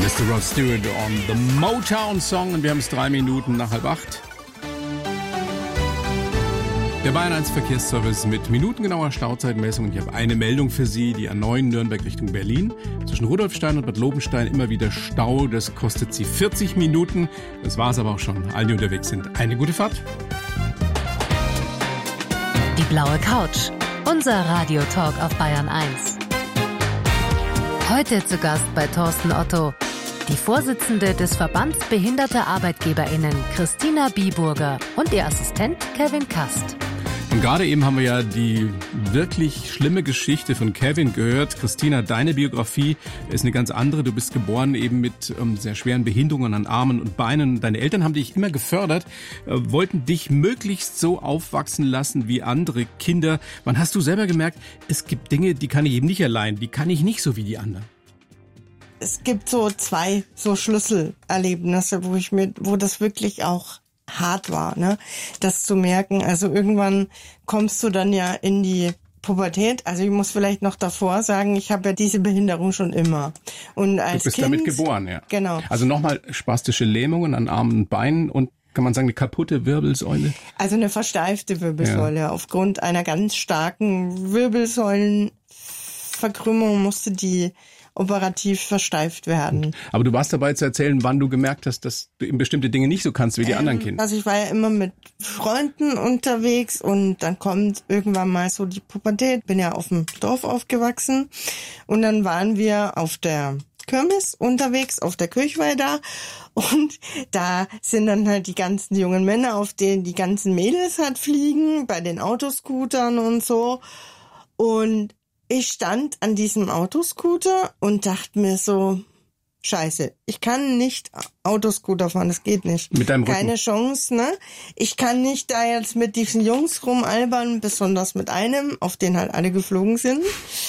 Mr. Rod Stewart on the Motown Song und wir haben es 3 Minuten nach 7:30. Der Bayern 1 Verkehrsservice mit minutengenauer Stauzeitmessung. Ich habe eine Meldung für Sie, die A9 Nürnberg Richtung Berlin. Zwischen Rudolfstein und Bad Lobenstein immer wieder Stau. Das kostet Sie 40 Minuten. Das war's aber auch schon. Allen, die unterwegs sind, eine gute Fahrt. Die blaue Couch. Unser Radiotalk auf Bayern 1. Heute zu Gast bei Thorsten Otto. Die Vorsitzende des Verbands Behinderter ArbeitgeberInnen, Christina Biburger, und ihr Assistent Kevin Kast. Und gerade eben haben wir ja die wirklich schlimme Geschichte von Kevin gehört. Christina, deine Biografie ist eine ganz andere. Du bist geboren eben mit sehr schweren Behinderungen an Armen und Beinen. Deine Eltern haben dich immer gefördert, wollten dich möglichst so aufwachsen lassen wie andere Kinder. Wann hast du selber gemerkt, es gibt Dinge, die kann ich eben nicht allein, die kann ich nicht so wie die anderen? Es gibt so 2 so Schlüsselerlebnisse, wo das wirklich auch hart war, ne? Das zu merken. Also irgendwann kommst du dann ja in die Pubertät. Also ich muss vielleicht noch davor sagen, ich habe ja diese Behinderung schon immer. Und als du bist Kind, damit geboren, ja. Genau. Also nochmal spastische Lähmungen an Armen und Beinen und kann man sagen, eine kaputte Wirbelsäule? Also eine versteifte Wirbelsäule. Ja. Aufgrund einer ganz starken Wirbelsäulenverkrümmung musste die operativ versteift werden. Aber du warst dabei zu erzählen, wann du gemerkt hast, dass du eben bestimmte Dinge nicht so kannst wie die anderen Kinder. Also ich war ja immer mit Freunden unterwegs und dann kommt irgendwann mal so die Pubertät. Bin ja auf dem Dorf aufgewachsen und dann waren wir auf der Kirmes unterwegs, auf der Kirchweih da, und da sind dann halt die ganzen jungen Männer, auf denen die ganzen Mädels halt fliegen, bei den Autoscootern und so. Und ich stand an diesem Autoscooter und dachte mir so, Scheiße, ich kann nicht Autoscooter fahren, das geht nicht. Mit deinem Rücken. Keine Chance, ne? Ich kann nicht da jetzt mit diesen Jungs rumalbern, besonders mit einem, auf den halt alle geflogen sind.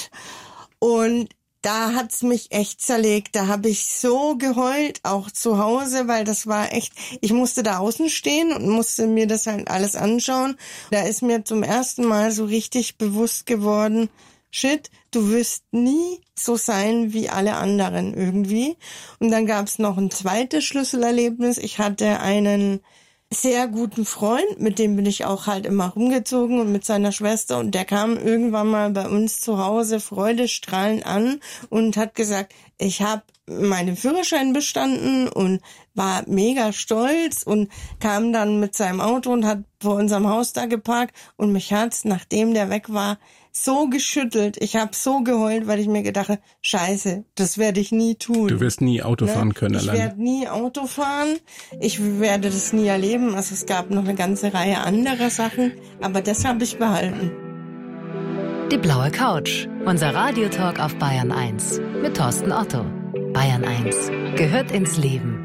Und da hat's mich echt zerlegt. Da habe ich so geheult, auch zu Hause, weil das war echt, ich musste da außen stehen und musste mir das halt alles anschauen. Da ist mir zum ersten Mal so richtig bewusst geworden, shit, du wirst nie so sein wie alle anderen irgendwie. Und dann gab's noch ein zweites Schlüsselerlebnis. Ich hatte einen sehr guten Freund, mit dem bin ich auch halt immer rumgezogen und mit seiner Schwester, und der kam irgendwann mal bei uns zu Hause freudestrahlend an und hat gesagt, ich habe meinen Führerschein bestanden, und war mega stolz und kam dann mit seinem Auto und hat vor unserem Haus da geparkt, und mich hat's, nachdem der weg war, so geschüttelt. Ich habe so geheult, weil ich mir gedacht habe, Scheiße, das werde ich nie tun. Du wirst nie Auto fahren können alleine. Ich werde nie Auto fahren. Ich werde das nie erleben. Also es gab noch eine ganze Reihe anderer Sachen, aber das habe ich behalten. Die blaue Couch. Unser Radiotalk auf Bayern 1 mit Thorsten Otto. Bayern 1 gehört ins Leben.